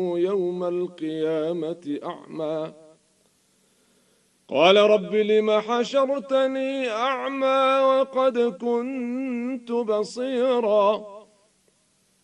يوم القيامة أعمى قال رب لم حشرتني أعمى وقد كنت بصيرا